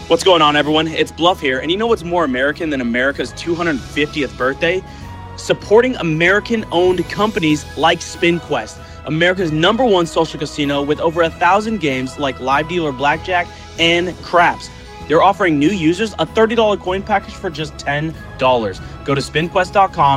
What's going on, everyone? It's Bluff here, and you know what's more American than America's 250th birthday? Supporting American-owned companies like SpinQuest, America's #1 social casino with over 1,000 games like live dealer blackjack and craps. They're offering new users a $30 coin package for just $10. Go to spinquest.com